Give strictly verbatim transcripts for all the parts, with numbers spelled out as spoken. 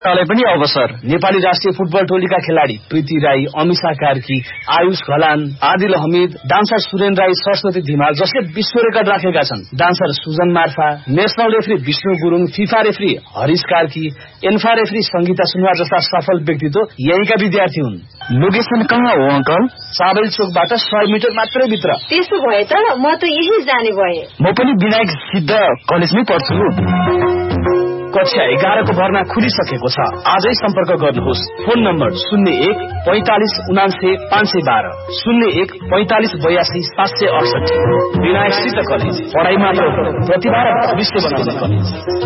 तलै पनि अवसर। नेपाली राष्ट्रिय फुटबल टोलीका खेलाडी प्रीति राई, अमिषा कार्की, आयुष घलान, आदिल हमिद, डान्सर सुरेन राई, सरस्वती धिमाल जसले विश्व रेकर्ड राखेका छन्। Dancer Sujan Marpha, national referee Vishnu Gurung, FIFA referee Harish Karki, ANFA referee Sangeeta Sunuwar जस्ता सफल व्यक्तित्व यहीँका विद्यार्थी हुन्। लोकेसन कहाँ हो अंकल? साबेल चोकबाट सय मिटर मात्रै भित्र। त्यसो भए त म त यही जाने भए। म पनि विनायक सिद्ध कलेजमै पढ्छु। कक्षा एघारको भर्ना खुलिसकेको छ। आजै सम्पर्क गर्नुहोस्। फोन नम्बर शून्य एक पैंतालिस उनान्से पाँच सय बाह्र, शून्य एक पैंतालिस बयासी सात सय अडसठी। विनायक सिद्ध कलेज, पढाइ मात्र प्रतिभा र भविष्य बनाउने कलेज।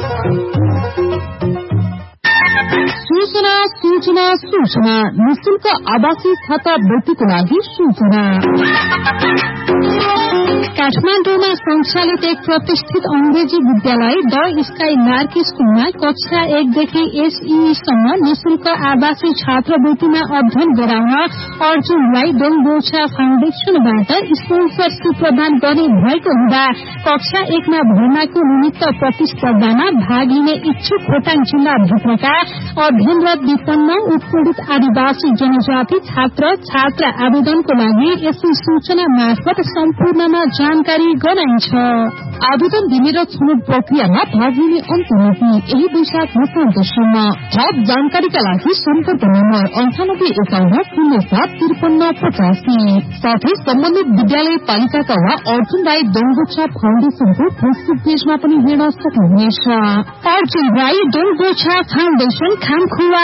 सूचना सूचना सूचना निःशुल्क आवासीय छात्रवृत्तिको लागि सूचना। काठमाडौँमा सञ्चालित एक प्रतिष्ठित अंग्रेजी विद्यालय द स्काई नार्की स्कूलमा कक्षा एकदेखि एसईसम्म निःशुल्क आवासीय छात्रवृत्तिमा अध्ययन गराउन अर्जुन राई डोङबोछा फाउन्डेशनबाट स्पोन्सरशिप प्रदान गर्ने भएको हुँदा कक्षा एकमा भर्नाको निमित्त प्रतिस्पर्धामा भाग लिने इच्छुक खोटाङ जिल्लाभित्रका अध्ययनरत विपन्न उत्पीड़ित आदिवासी जनजाति छात्र छात्रा आवेदनको लागि यसै सूचना मार्फत सम्पूर्णमा जानकारी गराइन्छ। आवेदन दिने र छनौट प्रक्रियामा भाग लिने अन्तिम मिति यही वैशाख मध्यान्तसम्म। थप जानकारीका लागि सम्पर्क नम्बर अन्ठानब्बे एकाउन्न शून्य सात त्रिपन्न पचासी। साथै सम्बन्धित विद्यालय पालिकाका वा अर्जुन राई डोङबोछा फाउन्डेशनको फेसबुक पेजमा पनि हेर्न सक्नुहुनेछ। अर्जुन राई डोङबोछा फाउन्डेशन खामखुवा